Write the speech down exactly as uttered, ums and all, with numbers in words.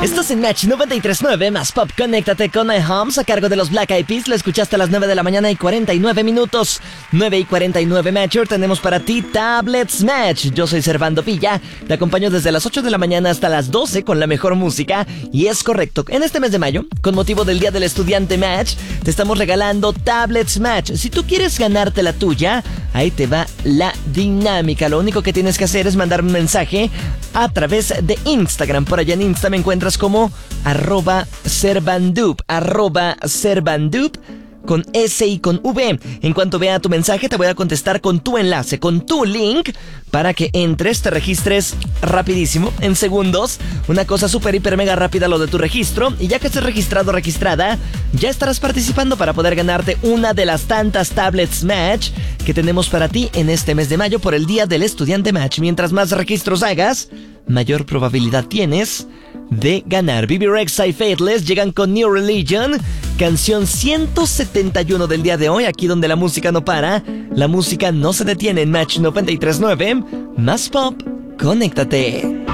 Estás en Match noventa y tres punto nueve más Pop. Conéctate con My Homes a cargo de los Black Eyed Peas. Lo escuchaste a las nueve de la mañana y cuarenta y nueve minutos. nueve y cuarenta y nueve, Matcher. Tenemos para ti Tablet Smash. Yo soy Servando Villa. Te acompaño desde las ocho de la mañana hasta las doce con la mejor música. Y es correcto, en este mes de mayo, con motivo del Día del Estudiante Match, te estamos regalando Tablet Smash. Si tú quieres ganarte la tuya, ahí te va la dinámica. Lo único que tienes que hacer es mandar un mensaje a través de Instagram. Por allá en Insta me encuentras como arroba Servandup, arroba Servandup, con S y con V. En cuanto vea tu mensaje, te voy a contestar con tu enlace, con tu link, para que entres, te registres rapidísimo, en segundos. Una cosa súper, hiper, mega rápida lo de tu registro. Y ya que estés registrado o registrada, ya estarás participando para poder ganarte una de las tantas tablets Match que tenemos para ti en este mes de mayo por el Día del Estudiante Match. Mientras más registros hagas, mayor probabilidad tienes de ganar. B B Rexha y Faithless llegan con New Religion, canción ciento setenta y uno del día de hoy, aquí donde la música no para, la música no se detiene en Match noventa y tres punto nueve, más Pop, conéctate.